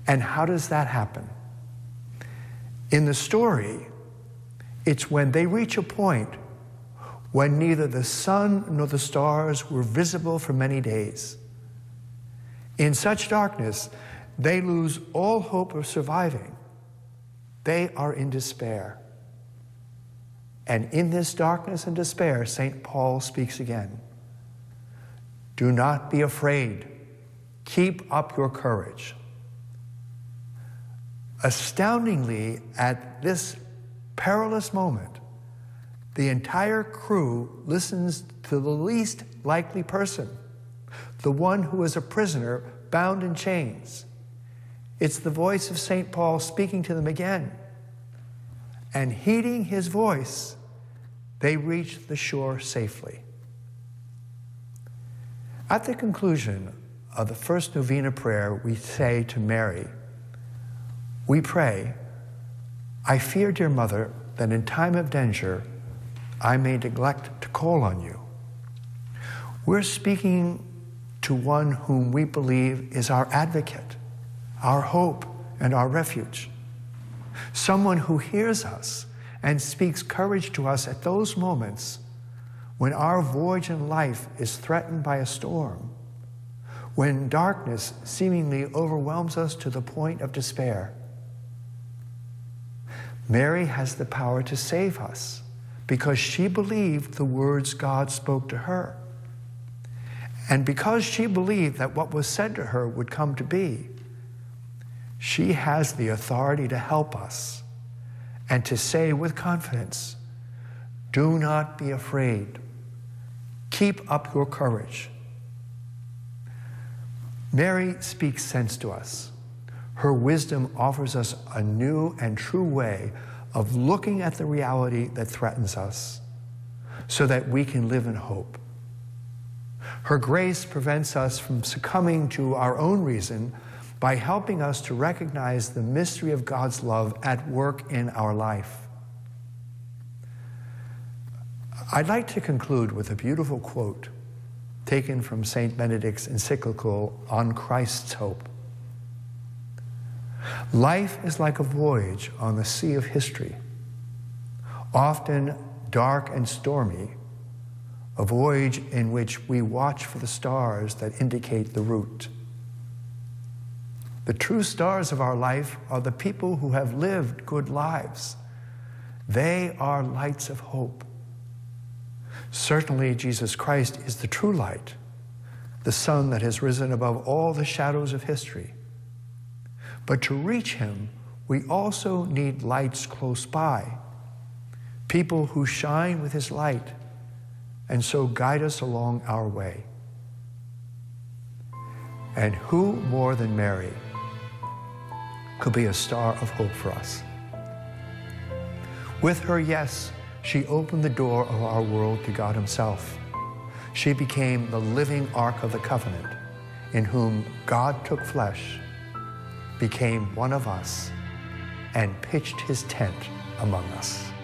And how does that happen? In the story, it's when they reach a point when neither the sun nor the stars were visible for many days. In such darkness, they lose all hope of surviving. They are in despair. And in this darkness and despair, St. Paul speaks again. Do not be afraid. Keep up your courage. Astoundingly, at this perilous moment, the entire crew listens to the least likely person, the one who is a prisoner bound in chains. It's the voice of St. Paul speaking to them again. And heeding his voice, they reach the shore safely. At the conclusion of the first novena prayer, we say to Mary, we pray, I fear, dear Mother, that in time of danger, I may neglect to call on you. We're speaking to one whom we believe is our advocate, our hope, and our refuge. Someone who hears us and speaks courage to us at those moments when our voyage in life is threatened by a storm, when darkness seemingly overwhelms us to the point of despair. Mary has the power to save us because she believed the words God spoke to her. And because she believed that what was said to her would come to be, she has the authority to help us and to say with confidence, do not be afraid. Keep up your courage. Mary speaks sense to us. Her wisdom offers us a new and true way of looking at the reality that threatens us so that we can live in hope. Her grace prevents us from succumbing to our own reason by helping us to recognize the mystery of God's love at work in our life. I'd like to conclude with a beautiful quote taken from St. Benedict's encyclical On Christ's Hope. Life is like a voyage on the sea of history, often dark and stormy, a voyage in which we watch for the stars that indicate the route. The true stars of our life are the people who have lived good lives. They are lights of hope. Certainly, Jesus Christ is the true light, the sun that has risen above all the shadows of history. But to reach him, we also need lights close by, people who shine with his light and so guide us along our way. And who more than Mary could be a star of hope for us? With her yes, she opened the door of our world to God himself. She became the living Ark of the Covenant, in whom God took flesh, became one of us, and pitched his tent among us.